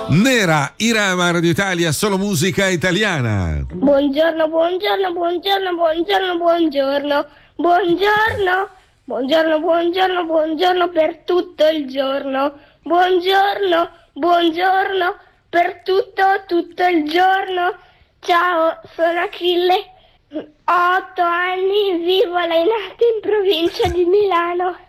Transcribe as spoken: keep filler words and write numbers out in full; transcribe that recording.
Nera, Irama, Radio Italia, solo musica italiana. Buongiorno, buongiorno, buongiorno, buongiorno, buongiorno, buongiorno, buongiorno, buongiorno, buongiorno per tutto il giorno. Buongiorno, buongiorno per tutto, tutto il giorno. Ciao, sono Achille, ho otto anni, vivo a Lainate in provincia di Milano.